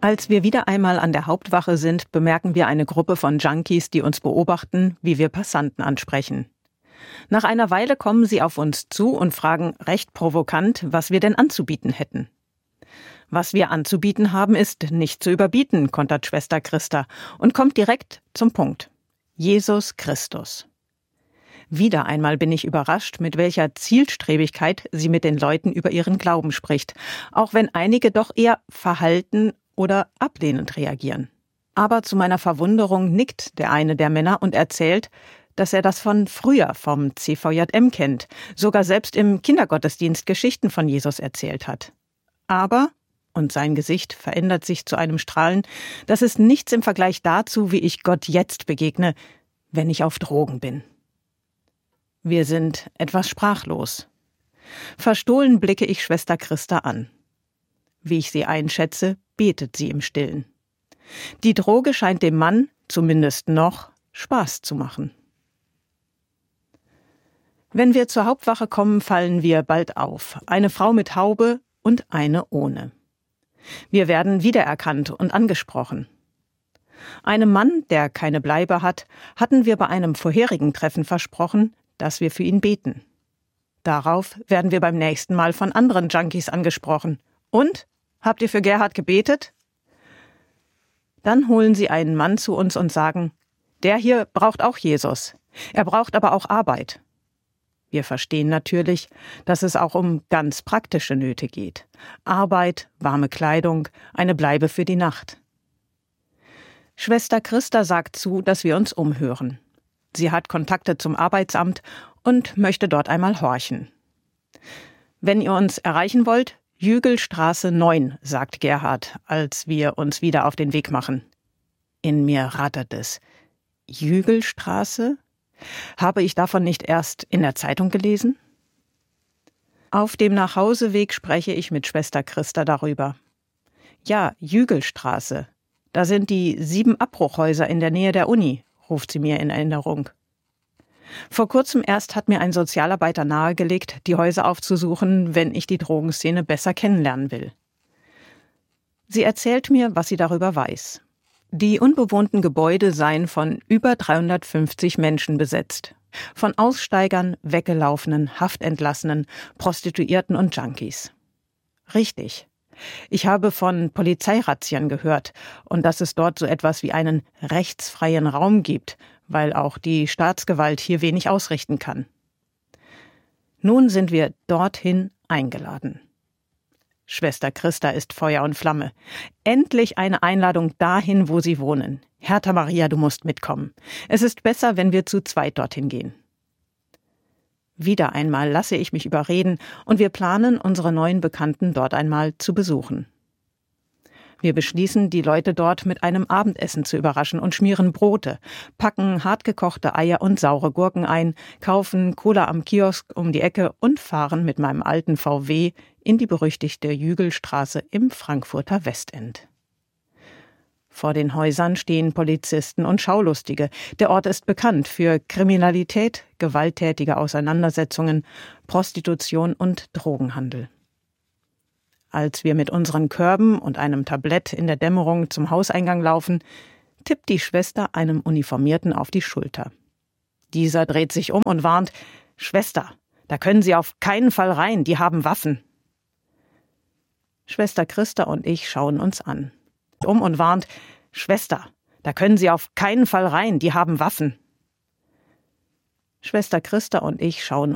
Als wir wieder einmal an der Hauptwache sind, bemerken wir eine Gruppe von Junkies, die uns beobachten, wie wir Passanten ansprechen. Nach einer Weile kommen sie auf uns zu und fragen recht provokant, was wir denn anzubieten hätten. Was wir anzubieten haben, ist nicht zu überbieten, kontert Schwester Christa und kommt direkt zum Punkt. Jesus Christus. Wieder einmal bin ich überrascht, mit welcher Zielstrebigkeit sie mit den Leuten über ihren Glauben spricht, auch wenn einige doch eher verhalten oder ablehnend reagieren. Aber zu meiner Verwunderung nickt der eine der Männer und erzählt, dass er das von früher vom CVJM kennt, sogar selbst im Kindergottesdienst Geschichten von Jesus erzählt hat. Aber, und sein Gesicht verändert sich zu einem Strahlen, das ist nichts im Vergleich dazu, wie ich Gott jetzt begegne, wenn ich auf Drogen bin. Wir sind etwas sprachlos. Verstohlen blicke ich Schwester Christa an. Wie ich sie einschätze, betet sie im Stillen. Die Droge scheint dem Mann, zumindest noch, Spaß zu machen. Wenn wir zur Hauptwache kommen, fallen wir bald auf. Eine Frau mit Haube und eine ohne. Wir werden wiedererkannt und angesprochen. Einem Mann, der keine Bleibe hat, hatten wir bei einem vorherigen Treffen versprochen, dass wir für ihn beten. Darauf werden wir beim nächsten Mal von anderen Junkies angesprochen. Und? Habt ihr für Gerhard gebetet? Dann holen sie einen Mann zu uns und sagen, der hier braucht auch Jesus. Er braucht aber auch Arbeit. Wir verstehen natürlich, dass es auch um ganz praktische Nöte geht. Arbeit, warme Kleidung, eine Bleibe für die Nacht. Schwester Christa sagt zu, dass wir uns umhören. Sie hat Kontakte zum Arbeitsamt und möchte dort einmal horchen. Wenn ihr uns erreichen wollt, Jügelstraße 9, sagt Gerhard, als wir uns wieder auf den Weg machen. In mir rattert es. Jügelstraße? Habe ich davon nicht erst in der Zeitung gelesen? Auf dem Nachhauseweg spreche ich mit Schwester Christa darüber. Ja, Jügelstraße. Da sind die 7 Abbruchhäuser in der Nähe der Uni, ruft sie mir in Erinnerung. Vor kurzem erst hat mir ein Sozialarbeiter nahegelegt, die Häuser aufzusuchen, wenn ich die Drogenszene besser kennenlernen will. Sie erzählt mir, was sie darüber weiß. Die unbewohnten Gebäude seien von über 350 Menschen besetzt. Von Aussteigern, Weggelaufenen, Haftentlassenen, Prostituierten und Junkies. Richtig. Ich habe von Polizeirazzien gehört und dass es dort so etwas wie einen rechtsfreien Raum gibt, weil auch die Staatsgewalt hier wenig ausrichten kann. Nun sind wir dorthin eingeladen. Schwester Christa ist Feuer und Flamme. Endlich eine Einladung dahin, wo sie wohnen. Hertha Maria, du musst mitkommen. Es ist besser, wenn wir zu zweit dorthin gehen. Wieder einmal lasse ich mich überreden und wir planen, unsere neuen Bekannten dort einmal zu besuchen. Wir beschließen, die Leute dort mit einem Abendessen zu überraschen und schmieren Brote, packen hartgekochte Eier und saure Gurken ein, kaufen Cola am Kiosk um die Ecke und fahren mit meinem alten VW in die berüchtigte Jügelstraße im Frankfurter Westend. Vor den Häusern stehen Polizisten und Schaulustige. Der Ort ist bekannt für Kriminalität, gewalttätige Auseinandersetzungen, Prostitution und Drogenhandel. Als wir mit unseren Körben und einem Tablett in der Dämmerung zum Hauseingang laufen, tippt die Schwester einem Uniformierten auf die Schulter. Dieser dreht sich um und warnt, »Schwester, da können Sie auf keinen Fall rein, die haben Waffen.« Schwester Christa und ich schauen uns an. Um und warnt, »Schwester, da können Sie auf keinen Fall rein, die haben Waffen.« Schwester Christa und ich schauen